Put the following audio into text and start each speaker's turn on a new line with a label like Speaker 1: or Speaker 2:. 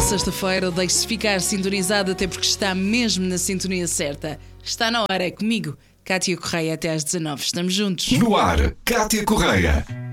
Speaker 1: sexta-feira, deixe-se ficar sintonizado até porque está mesmo na sintonia certa. Está na hora, é comigo, Cátia Correia, até às 19. Estamos juntos.
Speaker 2: No ar, Cátia Correia.